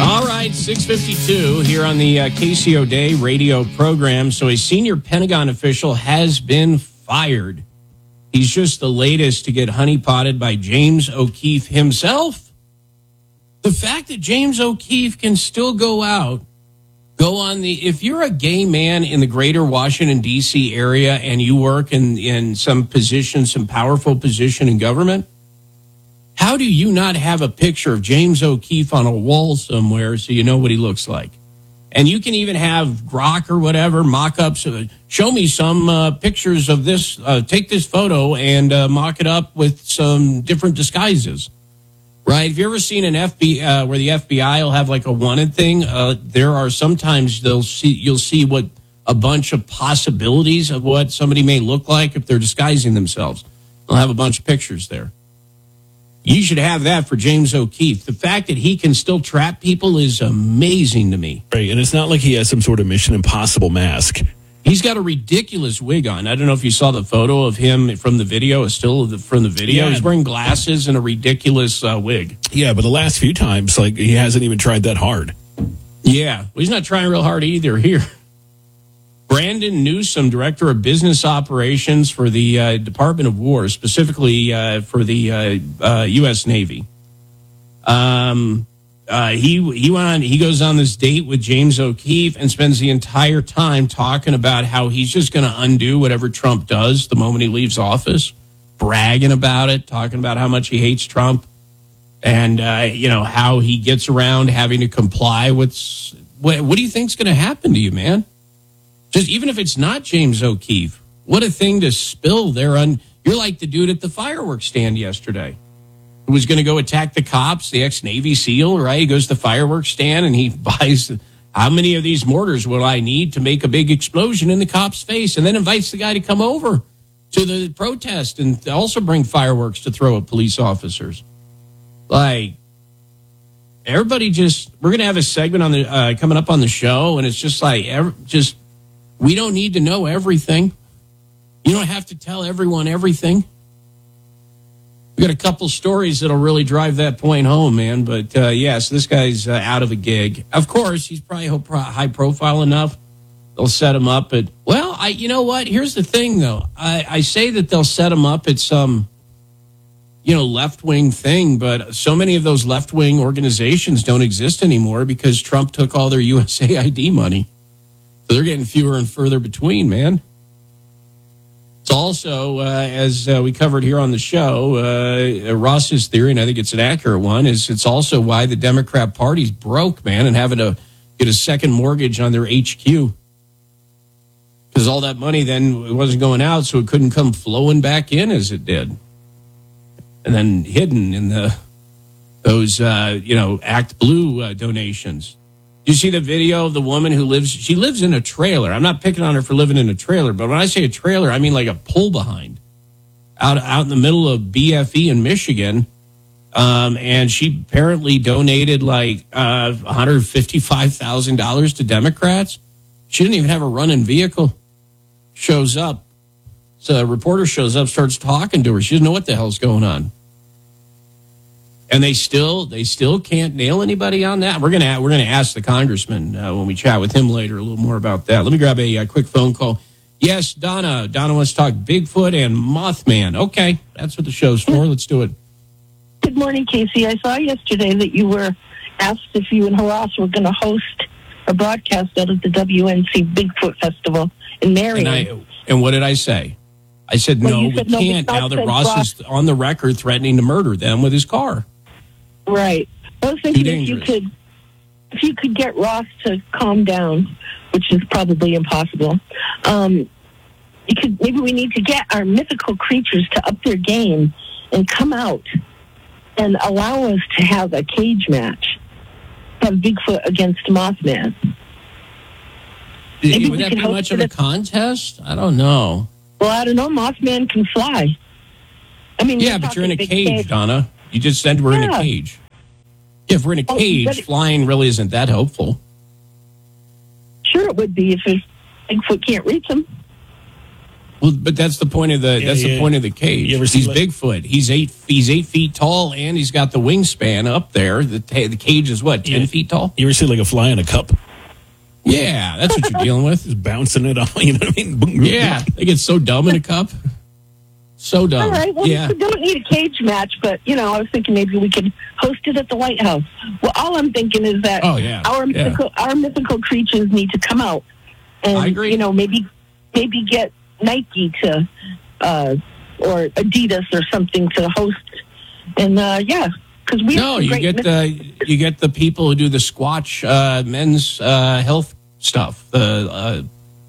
All right, 6:52 here on the Casey O'Day radio program. So a senior Pentagon official has been fired. He's just the latest to get honeypotted by James O'Keefe himself. The fact that James O'Keefe can still go on if you're a gay man in the greater Washington, D.C. area and you work in some position, some powerful position in government, how do you not have a picture of James O'Keefe on a wall somewhere so you know what he looks like? And you can even have Grok or whatever mock-ups. Show me some pictures of this. Take this photo and mock it up with some different disguises. Right? Have you ever seen an FBI where the FBI will have like a wanted thing? There are sometimes you'll see what a bunch of possibilities of what somebody may look like if they're disguising themselves. They'll have a bunch of pictures there. You should have that for James O'Keefe. The fact that he can still trap people is amazing to me. Right, and it's not like he has some sort of Mission Impossible mask. He's got a ridiculous wig on. I don't know if you saw the photo of him from the video. It's still from the video. Yeah. He's wearing glasses and a ridiculous wig. Yeah, but the last few times, like, he hasn't even tried that hard. Yeah, well, he's not trying real hard either here. Brandon Newsom, Director of Business Operations for the Department of War, specifically for the U.S. Navy. He goes on this date with James O'Keefe and spends the entire time talking about how he's just going to undo whatever Trump does the moment he leaves office, bragging about it, talking about how much he hates Trump, and how he gets around having to comply with. What do you think's going to happen to you, man? Just even if it's not James O'Keefe, what a thing to spill there on. You're like the dude at the fireworks stand yesterday who was going to go attack the cops, the ex-Navy SEAL, right? He goes to the fireworks stand and he buys, how many of these mortars will I need to make a big explosion in the cop's face? And then invites the guy to come over to the protest and also bring fireworks to throw at police officers. Like, everybody we're going to have a segment on the coming up on the show, and it's just like, we don't need to know everything. You don't have to tell everyone everything. We got a couple stories that'll really drive that point home, man. But yes, this guy's out of a gig. Of course, he's probably high profile enough. They'll set him up at, you know what? Here's the thing, though. I say that they'll set him up at some, left-wing thing, but so many of those left-wing organizations don't exist anymore because Trump took all their USAID money. So they're getting fewer and further between, man. It's also, as we covered here on the show, Ross's theory, and I think it's an accurate one, is it's also why the Democrat Party's broke, man, and having to get a second mortgage on their HQ. Because all that money then it wasn't going out, so it couldn't come flowing back in as it did. And then hidden in those Act Blue donations. You see the video of the woman who lives in a trailer. I'm not picking on her for living in a trailer, but when I say a trailer, I mean like a pull behind out in the middle of BFE in Michigan. And she apparently donated like $155,000 to Democrats. She didn't even have a running vehicle. Shows up. So a reporter shows up, starts talking to her. She doesn't know what the hell's going on. And they still can't nail anybody on that. We're gonna ask the congressman when we chat with him later a little more about that. Let me grab a quick phone call. Yes, Donna. Donna wants to talk Bigfoot and Mothman. Okay, that's what the show's for. Let's do it. Good morning, Casey. I saw yesterday that you were asked if you and Horace were going to host a broadcast out at the WNC Bigfoot Festival in Marion. And what did I say? I said, we can't now that Ross is on the record threatening to murder them with his car. Right. I was thinking if you could get Ross to calm down, which is probably impossible, maybe we need to get our mythical creatures to up their game and come out and allow us to have a cage match. Have Bigfoot against Mothman. Would that be much of a contest? I don't know. Well, I don't know. Mothman can fly. I mean, yeah, but you're in a cage, Donna. You just said we're in a cage. Yeah, if we're in a cage, flying really isn't that hopeful. Sure it would be if Bigfoot can't reach them. Well, but that's the point of the point of the cage. You ever see he's Bigfoot. He's 8 feet tall, and he's got the wingspan up there. The cage is what, 10 feet tall? You ever see like a fly in a cup? Yeah, that's what you're dealing with. Just bouncing it off. You know what I mean? Yeah, they get so dumb in a cup. So dumb. All right. Well, yeah. we don't need a cage match, but I was thinking maybe we could host it at the White House. Well, all I'm thinking is that our mythical creatures need to come out, and I agree. Maybe get Nike to or Adidas or something to host, and because we you get the people who do the Squatch men's health stuff. Yeah.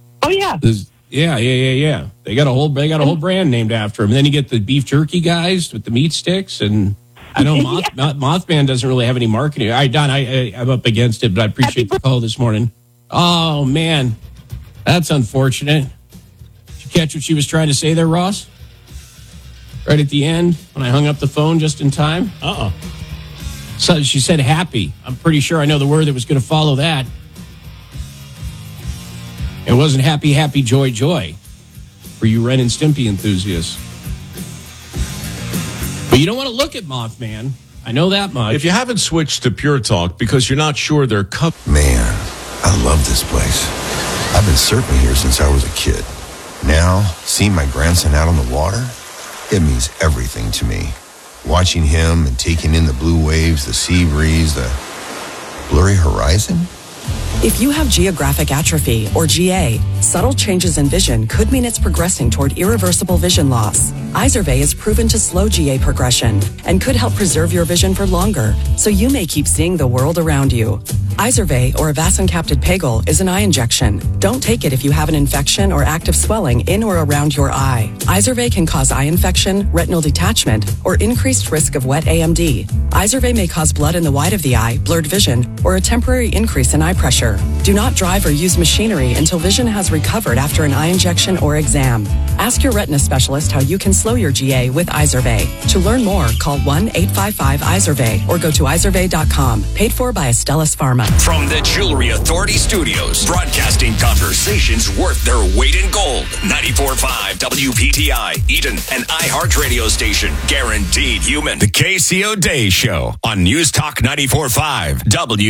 They got a whole brand named after him. And then you get the beef jerky guys with the meat sticks, and I know Mothman doesn't really have any marketing. Don, I'm up against it, but I appreciate the call this morning. Oh man, that's unfortunate. Did you catch what she was trying to say there, Ross? Right at the end, when I hung up the phone just in time. So she said happy. I'm pretty sure I know the word that was going to follow that. It wasn't happy, happy, joy, joy for you Ren and Stimpy enthusiasts. But you don't want to look at Mothman. I know that much. If you haven't switched to Pure Talk because you're not sure they're Man, I love this place. I've been surfing here since I was a kid. Now, seeing my grandson out on the water, it means everything to me. Watching him and taking in the blue waves, the sea breeze, the blurry horizon. If you have geographic atrophy, or GA, subtle changes in vision could mean it's progressing toward irreversible vision loss. Izervay is proven to slow GA progression and could help preserve your vision for longer, so you may keep seeing the world around you. Izervay, or avacincaptad pegol, is an eye injection. Don't take it if you have an infection or active swelling in or around your eye. Izervay can cause eye infection, retinal detachment, or increased risk of wet AMD. Izervay may cause blood in the white of the eye, blurred vision, or a temporary increase in eye pressure. Do not drive or use machinery until vision has recovered after an eye injection or exam. Ask your retina specialist how you can slow your GA with Izervay. To learn more, call 1-855-IZERVAY or go to izervay.com. Paid for by Astellas Pharma. From the Jewelry Authority Studios, broadcasting conversations worth their weight in gold. 94.5 WPTI, Eden, an iHeart radio station. Guaranteed human. The KCO Day Show on News Talk 94.5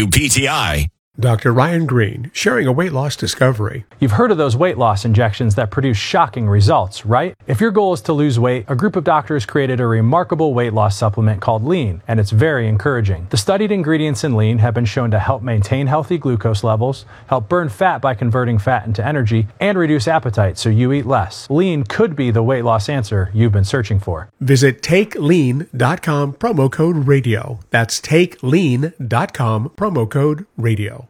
WPTI. Dr. Ryan Green, sharing a weight loss discovery. You've heard of those weight loss injections that produce shocking results, right? If your goal is to lose weight, a group of doctors created a remarkable weight loss supplement called Lean, and it's very encouraging. The studied ingredients in Lean have been shown to help maintain healthy glucose levels, help burn fat by converting fat into energy, and reduce appetite so you eat less. Lean could be the weight loss answer you've been searching for. Visit TakeLean.com, promo code radio. That's TakeLean.com, promo code radio.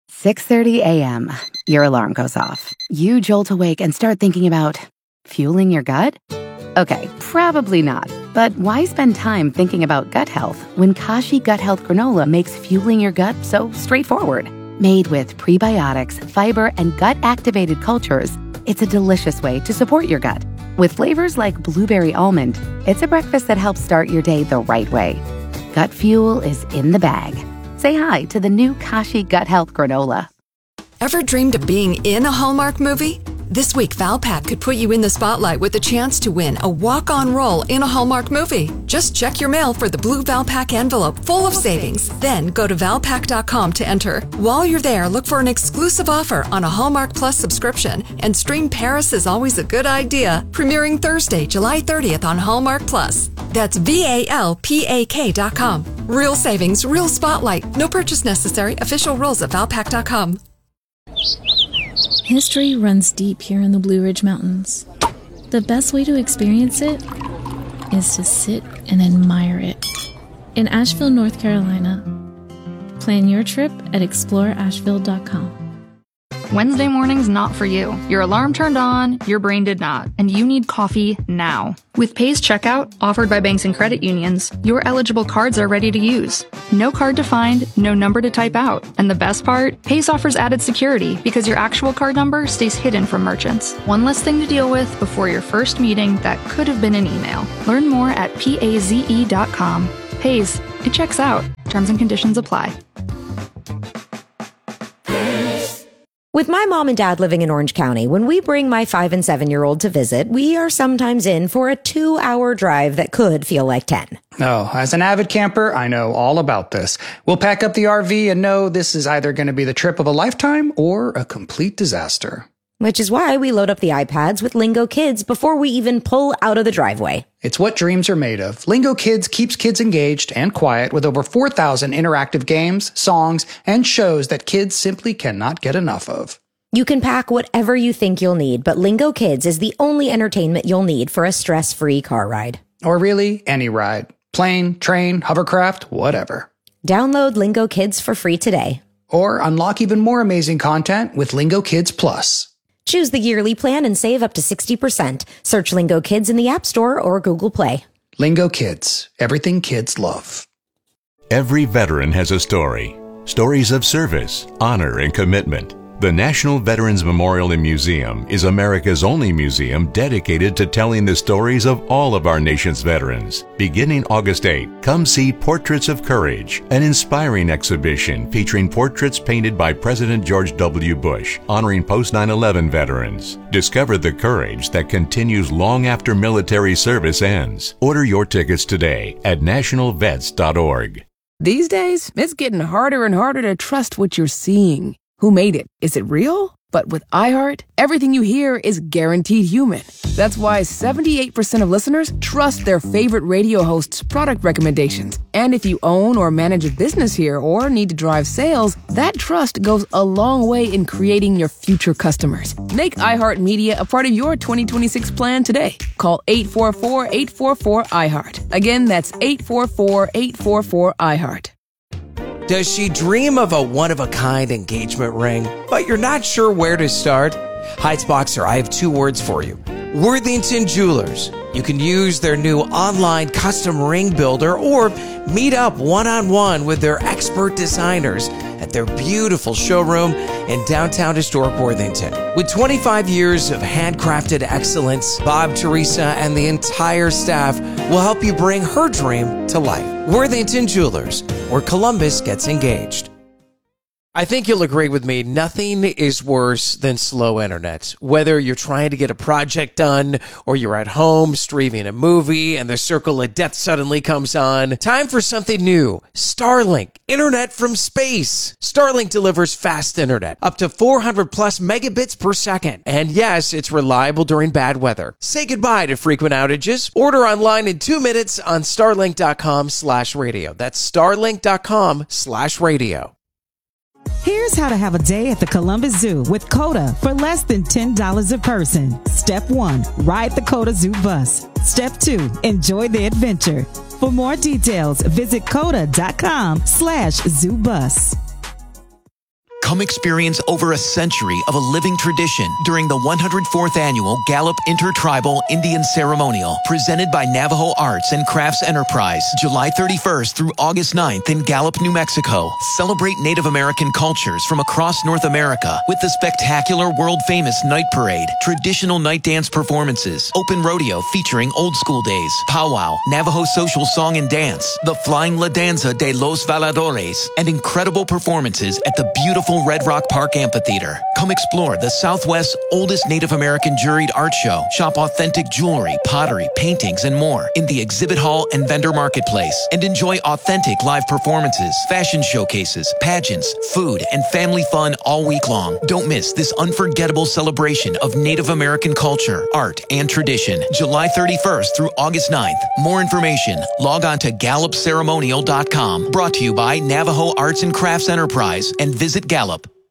6:30 a.m. Your alarm goes off. You jolt awake and start thinking about fueling your gut? Okay, probably not. But why spend time thinking about gut health when Kashi Gut Health Granola makes fueling your gut so straightforward? Made with prebiotics, fiber, and gut-activated cultures, it's a delicious way to support your gut. With flavors like blueberry almond, it's a breakfast that helps start your day the right way. Gut fuel is in the bag. Say hi to the new Kashi Gut Health Granola. Ever dreamed of being in a Hallmark movie? This week, Valpak could put you in the spotlight with a chance to win a walk-on role in a Hallmark movie. Just check your mail for the blue Valpak envelope full of savings. Then go to Valpak.com to enter. While you're there, look for an exclusive offer on a Hallmark Plus subscription and stream Paris is Always a Good Idea, premiering Thursday, July 30th on Hallmark Plus. That's VALPAK.com. Real savings, real spotlight. No purchase necessary. Official rules at Valpak.com. History runs deep here in the Blue Ridge Mountains. The best way to experience it is to sit and admire it. In Asheville, North Carolina. Plan your trip at exploreasheville.com. Wednesday morning's not for you. Your alarm turned on, your brain did not, and you need coffee now. With Pays Checkout, offered by banks and credit unions, your eligible cards are ready to use. No card to find, no number to type out. And the best part? Pays offers added security because your actual card number stays hidden from merchants. One less thing to deal with before your first meeting that could have been an email. Learn more at PAZE.com. Pays, it checks out. Terms and conditions apply. With my mom and dad living in Orange County, when we bring my 5 and 7-year-old to visit, we are sometimes in for a 2-hour drive that could feel like 10. Oh, as an avid camper, I know all about this. We'll pack up the RV and know this is either going to be the trip of a lifetime or a complete disaster. Which is why we load up the iPads with Lingo Kids before we even pull out of the driveway. It's what dreams are made of. Lingo Kids keeps kids engaged and quiet with over 4,000 interactive games, songs, and shows that kids simply cannot get enough of. You can pack whatever you think you'll need, but Lingo Kids is the only entertainment you'll need for a stress-free car ride. Or really, any ride. Plane, train, hovercraft, whatever. Download Lingo Kids for free today. Or unlock even more amazing content with Lingo Kids Plus. Choose the yearly plan and save up to 60%. Search Lingo Kids in the App Store or Google Play. Lingo Kids. Everything kids love. Every veteran has a story. Stories of service, honor, and commitment. The National Veterans Memorial and Museum is America's only museum dedicated to telling the stories of all of our nation's veterans. Beginning August 8, come see Portraits of Courage, an inspiring exhibition featuring portraits painted by President George W. Bush, honoring post-9/11 veterans. Discover the courage that continues long after military service ends. Order your tickets today at nationalvets.org. These days, it's getting harder and harder to trust what you're seeing. Who made it? Is it real? But with iHeart, everything you hear is guaranteed human. That's why 78% of listeners trust their favorite radio hosts' product recommendations. And if you own or manage a business here or need to drive sales, that trust goes a long way in creating your future customers. Make iHeartMedia a part of your 2026 plan today. Call 844-844-iHeart. Again, that's 844-844-iHeart. Does she dream of a one-of-a-kind engagement ring, but you're not sure where to start? Heights Boxer, I have 2 words for you. Worthington Jewelers. You can use their new online custom ring builder or meet up one-on-one with their expert designers at their beautiful showroom in downtown historic Worthington. With 25 years of handcrafted excellence, Bob, Teresa, and the entire staff will help you bring her dream to life. Worthington Jewelers, where Columbus gets engaged. I think you'll agree with me, nothing is worse than slow internet. Whether you're trying to get a project done or you're at home streaming a movie and the circle of death suddenly comes on, time for something new. Starlink, internet from space. Starlink delivers fast internet, up to 400 plus megabits per second. And yes, it's reliable during bad weather. Say goodbye to frequent outages. Order online in 2 minutes on starlink.com/radio. That's starlink.com/radio. Here's how to have a day at the Columbus Zoo with COTA for less than $10 a person. Step 1, ride the COTA Zoo bus. Step 2, enjoy the adventure. For more details, visit COTA.com/zoobus. Come experience over a century of a living tradition during the 104th Annual Gallup Intertribal Indian Ceremonial, presented by Navajo Arts and Crafts Enterprise, July 31st through August 9th in Gallup, New Mexico. Celebrate Native American cultures from across North America with the spectacular world-famous Night Parade, traditional night dance performances, open rodeo featuring old school days, powwow, Navajo social song and dance, the Flying La Danza de los Valadores, and incredible performances at the beautiful Red Rock Park Amphitheater. Come explore the Southwest's oldest Native American juried art show. Shop authentic jewelry, pottery, paintings, and more in the exhibit hall and vendor marketplace. And enjoy authentic live performances, fashion showcases, pageants, food, and family fun all week long. Don't miss this unforgettable celebration of Native American culture, art, and tradition. July 31st through August 9th. More information, log on to GallupCeremonial.com. Brought to you by Navajo Arts and Crafts Enterprise and Visit Gallup.